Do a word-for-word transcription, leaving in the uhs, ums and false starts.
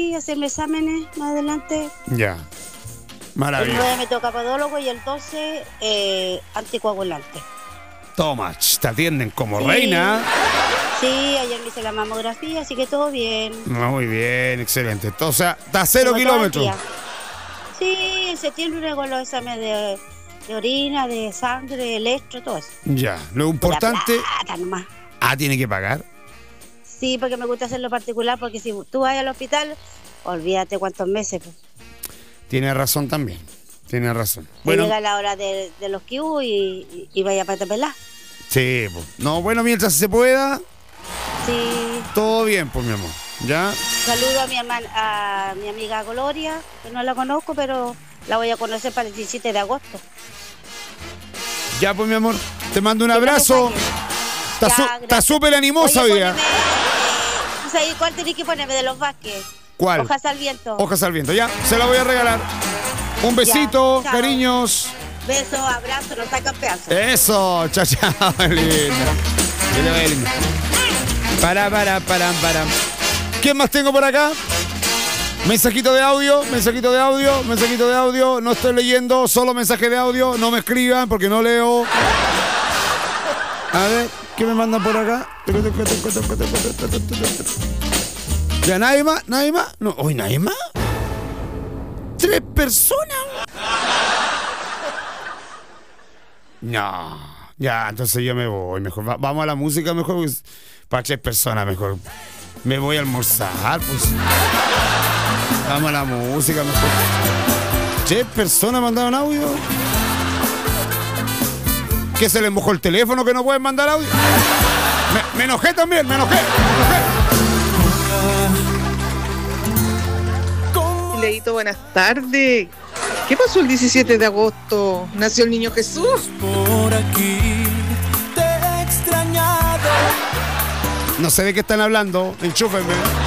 y hacerme exámenes más adelante. Ya. Maravilloso. El nueve me toca podólogo y el doce eh, anticoagulante. Toma, ch, te atienden como Sí. reina. Sí, ayer me hice la mamografía, así que todo bien. Muy bien, excelente. O sea, está a cero Como todo el kilómetros. día. Sí, en septiembre con los exámenes de, de orina, de sangre, electro, todo eso. Ya, lo importante. La plata nomás. Ah, tiene que pagar. Sí, porque me gusta hacerlo particular, porque si tú vas al hospital, olvídate cuántos meses. Pues. Tiene razón también. Tiene razón. Bueno, Bueno, llega la hora de, de los Q y, y, y vaya para pelar. sí, pues. No, bueno, mientras se pueda, Sí. todo bien, pues, mi amor. ¿Ya? Saludo a mi hermana, a mi amiga Gloria, que no la conozco, pero la voy a conocer para el diecisiete de agosto. Ya, pues, mi amor. Te mando un Que abrazo. te pague. Está Ya, su- gracias. está súper animosa Oye, hoy día. poneme, eh, ¿tú sabes cuál tenés que ponerme de los Vázquez? ¿Cuál? Hojas al viento. Hojas al viento. Ya, se la voy a regalar. Un besito, chao. cariños. Besos, abrazos, nos sacan pedazos. Eso, chao, chao, linda. Que le vaya lindo. Para, para, para, para. ¿Quién más tengo por acá? Mensajito de audio, mensajito de audio, mensajito de audio. No estoy leyendo, solo mensaje de audio. No me escriban porque no leo. A ver, ¿qué me mandan por acá? ¿Ya nadie más? ¿Nadie más? No, ¿hoy nadie más? ¿Tres personas? No, ya, entonces yo me voy. Mejor Va- vamos a la música mejor. Pues, para tres personas mejor. Me voy a almorzar, pues. Vamos a la música mejor. Tres personas mandaron audio. ¿Que se les mojó el teléfono que no pueden mandar audio? Me, me enojé también, me enojé, me enojé. Leito, buenas tardes. ¿Qué pasó el diecisiete de agosto? ¿Nació el niño Jesús? Por aquí te he extrañado. No sé de qué están hablando. Enchúfenme.